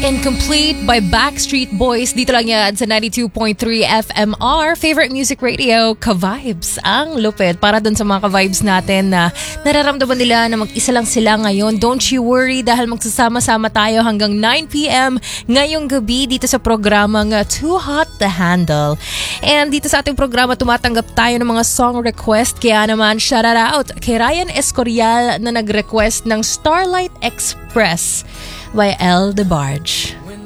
Incomplete by Backstreet Boys. Dito lang yan sa 92.3 FMR. Favorite Music Radio, Ka-Vibes. Ang lupit. Para dun sa mga ka-vibes natin na nararamdaman nila na mag-isa lang sila ngayon. Don't you worry dahil magsasama-sama tayo hanggang 9pm ngayong gabi dito sa programang Too Hot to Handle. And dito sa ating programa, tumatanggap tayo ng mga song request. Kaya naman, shout out kay Ryan Escorial na nag-request ng Starlight Express by El DeBarge.